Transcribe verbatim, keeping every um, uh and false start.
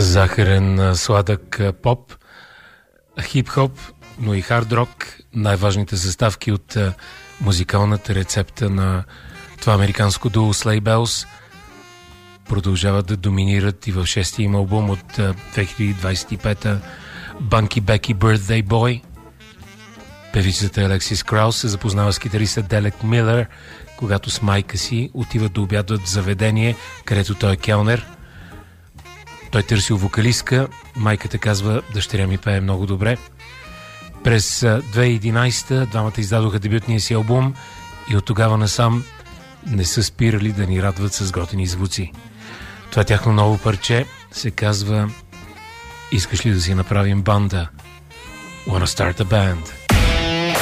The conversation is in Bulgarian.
Захарен, сладък поп, хип-хоп, но и хард-рок, най-важните съставки от музикалната рецепта на това американско дуо Sleigh Bells продължават да доминират и в шестия им албум от две хиляди двадесет и пета Bunky Becky Birthday Boy. Певицата Алексис Краус се запознава с китариста Делек Милър, когато с майка си отиват да обядват в заведение, където той е келнер. Той търсил вокалистка, майката казва: дъщеря ми пее много добре. През две хиляди и единадесета двамата издадоха дебютния си албум и от тогава насам не са спирали да ни радват с готини звуци. Това тяхно ново парче се казва: искаш ли да си направим банда? Wanna start a band?